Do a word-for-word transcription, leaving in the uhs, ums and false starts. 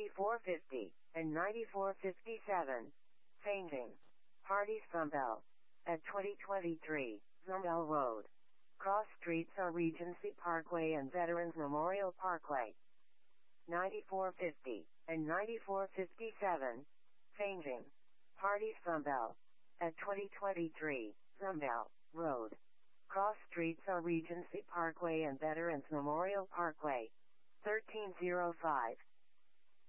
ninety-four fifty, and ninety-four fifty-seven. Changing. Hardee's Thumbell. At twenty twenty-three, Thumbell Road. Cross streets are Regency Parkway and Veterans Memorial Parkway. ninety-four fifty, and ninety-four fifty-seven. Changing. Hardee's Thumbell. At twenty twenty-three, Thumbell Road. Cross streets are Regency Parkway and Veterans Memorial Parkway. thirteen oh five.